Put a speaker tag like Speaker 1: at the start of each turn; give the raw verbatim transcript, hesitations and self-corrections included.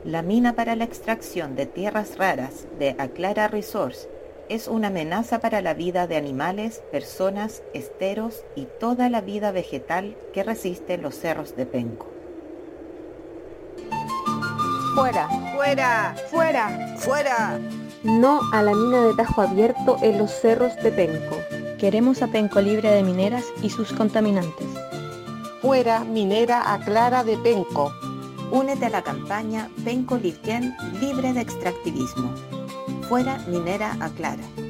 Speaker 1: La mina para la extracción de tierras raras de Aclara Resource es una amenaza para la vida de animales, personas, esteros y toda la vida vegetal que resiste los cerros de Penco.
Speaker 2: Fuera,
Speaker 3: ¡Fuera!
Speaker 2: fuera,
Speaker 3: ¡Fuera!
Speaker 4: No a la mina de Tajo Abierto en los cerros de Penco.
Speaker 5: Queremos a Penco libre de mineras y sus contaminantes.
Speaker 6: Fuera minera Aclara de Penco.
Speaker 1: Únete a la campaña Penco Lirquén libre de extractivismo. Fuera minera Aclara.